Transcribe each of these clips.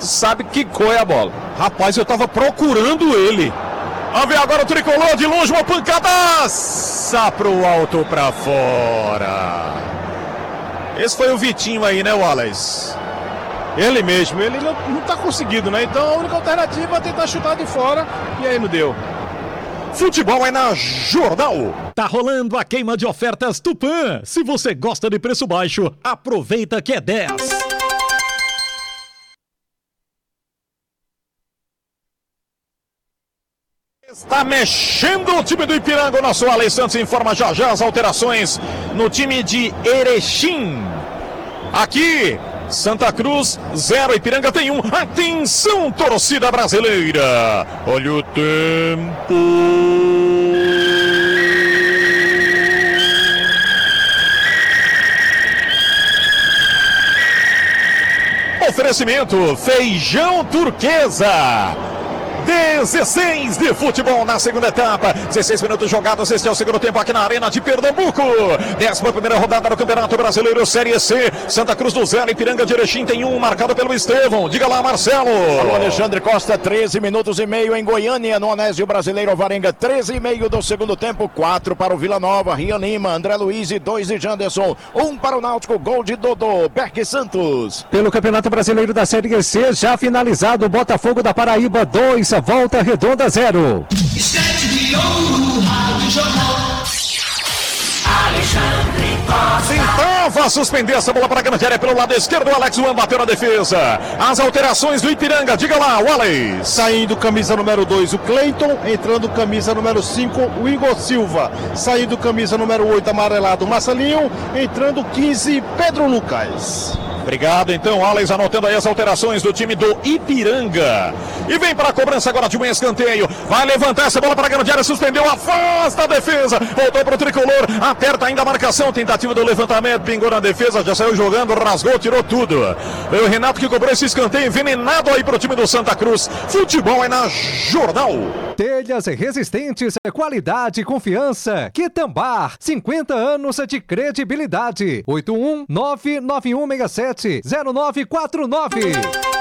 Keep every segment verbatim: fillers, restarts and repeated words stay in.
sabe que cor é a bola. Rapaz, eu tava procurando ele. Vamos ver agora o tricolor de longe, uma pancadaça pro alto pra fora. Esse foi o Vitinho aí, né, Wallace? Ele mesmo, ele não, não tá conseguindo, né? Então a única alternativa é tentar chutar de fora e aí não deu. Futebol é na Jornal. Tá rolando a queima de ofertas Tupã. Se você gosta de preço baixo, aproveita que é dez. Está mexendo o time do Ipiranga. O nosso Alex Santos informa já já as alterações no time de Erechim. Aqui, Santa Cruz zero, Ipiranga tem um. Atenção, torcida brasileira. Olha o tempo. Oferecimento Feijão Turquesa. dezesseis de futebol na segunda etapa, dezesseis minutos jogados, este é o segundo tempo aqui na Arena de Pernambuco. décima primeira rodada do Campeonato Brasileiro Série C. Santa Cruz do zero, Ipiranga de Erechim tem um, marcado pelo Estevão. Diga lá, Marcelo. Alô, Alexandre Costa, treze minutos e meio em Goiânia, no Onésio Brasileiro Alvarenga, treze e meio do segundo tempo, quatro para o Vila Nova, Rian Lima, André Luiz e dois de Janderson, um para o Náutico, gol de Dodô, Berque Santos. Pelo Campeonato Brasileiro da Série C, já finalizado, Botafogo da Paraíba dois, Volta Redonda zero. Estante de ouro, Rádio Jornal. Alexandre Costa. Tentava suspender essa bola para a grande área pelo lado esquerdo. O Alex Juan bateu na defesa. As alterações do Ipiranga, diga lá, Wallace. Saindo camisa número dois, o Cleiton. Entrando camisa número cinco, o Igor Silva. Saindo camisa número oito, amarelado, Marcelinho. Entrando quinze, Pedro Lucas. Obrigado, então, Alex, anotando aí as alterações do time do Ipiranga. E vem para a cobrança agora de um escanteio. Vai levantar essa bola para a grande área, suspendeu, afasta a defesa. Voltou para o tricolor, aperta ainda a marcação. Tentativa do levantamento, pingou na defesa, já saiu jogando, rasgou, tirou tudo. Foi o Renato que cobrou esse escanteio envenenado aí para o time do Santa Cruz. Futebol é na Jornal. Telhas resistentes, qualidade e confiança. Quitambar, cinquenta anos de credibilidade. oito um nove nove um seis sete zero nove quatro nove.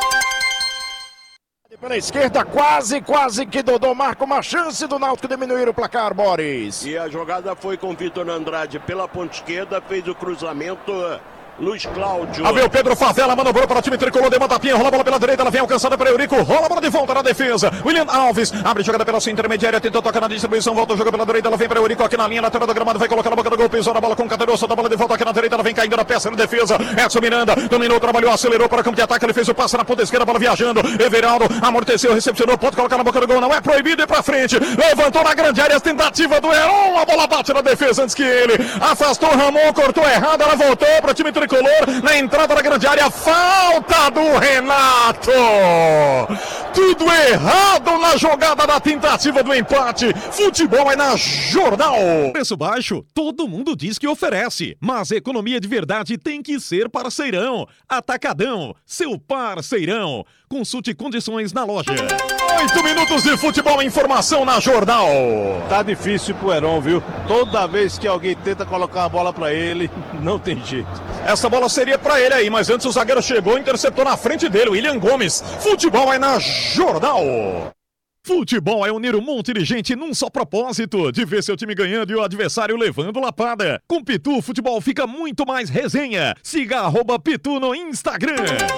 Pela esquerda, quase, quase que Dodô marca uma chance do Náutico diminuir o placar, Boris. E a jogada foi com Vitor Andrade pela ponta esquerda, fez o cruzamento. Luiz Cláudio. A ver o Pedro Favela, manobrou para o time tricolor, demanda a pinha, rola a bola pela direita, ela vem alcançada para Eurico, rola a bola de volta na defesa. William Alves, abre jogada pela sua intermediária, tentou tocar na distribuição, volta o jogo pela direita, ela vem para Eurico aqui na linha lateral do gramado, vai colocar na boca do gol, pisou na bola com o Catarroça, da bola de volta aqui na direita, ela vem caindo na peça na defesa. Edson Miranda, dominou, trabalhou, acelerou para o campo de ataque, ele fez o passe na ponta esquerda, a bola viajando. Everaldo, amorteceu, recepcionou, pode colocar na boca do gol, não é proibido ir para frente. Levantou na grande área, tentativa do Heron, a bola bate na defesa antes que ele. Afastou Ramon, cortou errado, ela voltou para o time tricolor, na entrada da grande área, falta do Renato. Tudo errado na jogada da tentativa do empate. Futebol é na Jornal. Preço baixo, todo mundo diz que oferece, mas economia de verdade tem que ser parceirão. Atacadão, seu parceirão. Consulte condições na loja. Oito minutos de futebol, informação na Jornal. Tá difícil pro Heron, viu? Toda vez que alguém tenta colocar uma bola pra ele, não tem jeito. Essa bola seria pra ele aí, mas antes o zagueiro chegou e interceptou na frente dele, William Gomes. Futebol é na Jornal. Futebol é unir um monte de gente num só propósito, de ver seu time ganhando e o adversário levando lapada. Com Pitu, o futebol fica muito mais resenha. Siga arroba Pitu no Instagram.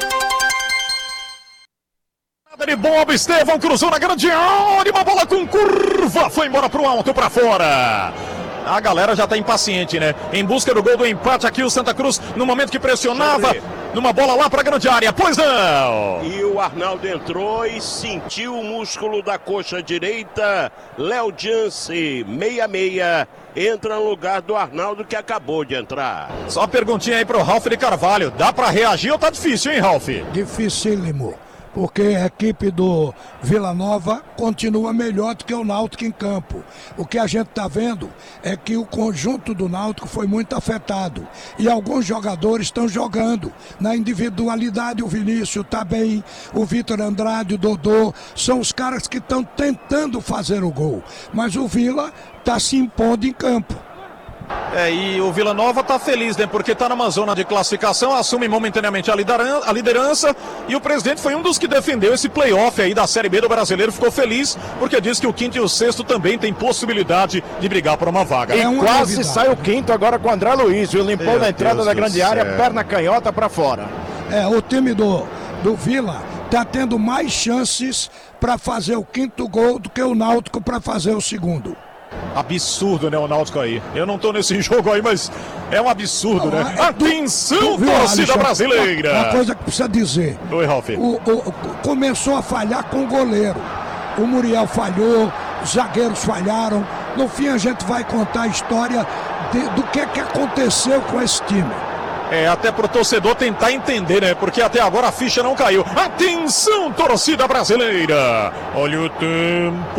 De Bob, Estevão cruzou na grande área, uma bola com curva, foi embora pro alto, pra fora. A galera já tá impaciente, né? Em busca do gol do empate aqui o Santa Cruz, no momento que pressionava, numa bola lá pra grande área, pois não! E o Arnaldo entrou e sentiu o músculo da coxa direita. Léo Jance, meia meia, entra no lugar do Arnaldo que acabou de entrar. Só uma perguntinha aí pro Ralf de Carvalho, dá pra reagir ou tá difícil, hein, Ralf? Dificílimo. Porque a equipe do Vila Nova continua melhor do que o Náutico em campo. O que a gente está vendo é que o conjunto do Náutico foi muito afetado. E alguns jogadores estão jogando. Na individualidade, o Vinícius está bem, o Vitor Andrade, o Dodô, são os caras que estão tentando fazer o gol. Mas o Vila está se impondo em campo. É, e o Vila Nova tá feliz, né? Porque tá numa zona de classificação, assume momentaneamente a liderança, a liderança e o presidente foi um dos que defendeu esse playoff aí da Série B do Brasileiro, ficou feliz porque diz que o quinto e o sexto também tem possibilidade de brigar por uma vaga. E É uma quase novidade. sai o quinto agora com o André Luiz, viu? Limpou Meu na entrada Deus da do grande área, céu. perna canhota pra fora. É, o time do, do Vila tá tendo mais chances para fazer o quinto gol do que o Náutico para fazer o segundo. Absurdo, né, o Náutico aí. Eu não tô nesse jogo aí, mas é um absurdo, Não, né? é- Atenção, Tu viu, torcida Alexandre? brasileira! Uma coisa que precisa dizer. Oi, Ralf. O, o- começou a falhar com o goleiro. O Muriel falhou, os zagueiros falharam. No fim a gente vai contar a história de- do que, que aconteceu com esse time. É, até pro torcedor tentar entender, né? Porque até agora a ficha não caiu. Atenção, torcida brasileira! Olha o tempo!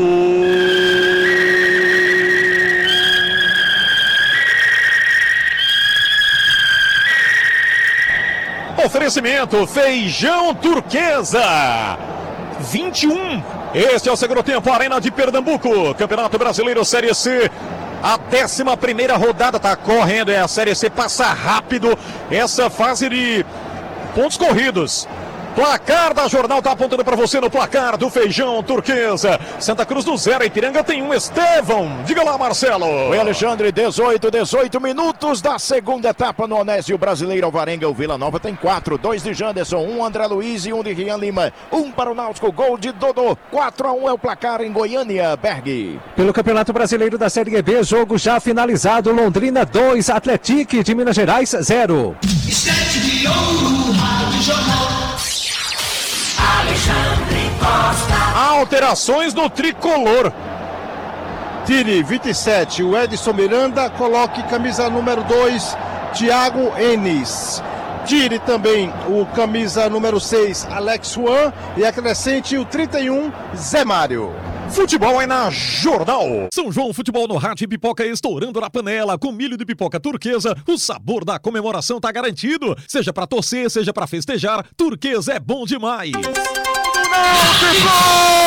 Oferecimento Feijão Turquesa vinte e um. Este é o segundo tempo, Arena de Pernambuco, Campeonato Brasileiro Série C. A décima primeira rodada tá correndo, é a Série C, passa rápido essa fase de pontos corridos. Placar da Jornal tá apontando para você no placar do Feijão Turquesa. Santa Cruz do zero, Ipiranga tem um. Estevão, diga lá, Marcelo. Oi, Alexandre, dezoito, dezoito minutos da segunda etapa no Onésio Brasileiro Alvarenga. O Vila Nova tem quatro, dois de Janderson, um André Luiz e um de Rian Lima. Um para o Náutico, gol de Dodô. quatro a um é o placar em Goiânia, Berg. Pelo Campeonato Brasileiro da Série B, jogo já finalizado. Londrina dois, Atlético de Minas Gerais zero. Estante de ouro, Rádio Jornal. Alexandre Costa. Alterações no tricolor. Tire vinte e sete, o Edson Miranda, coloque camisa número dois, Thiago Enes. Tire também o camisa número seis, Alex Juan, e acrescente o trinta e um, Zé Mário. Futebol é na Jornal. São João Futebol no Rádio e Pipoca estourando na panela com milho de pipoca turquesa. O sabor da comemoração tá garantido. Seja pra torcer, seja pra festejar, turquesa é bom demais.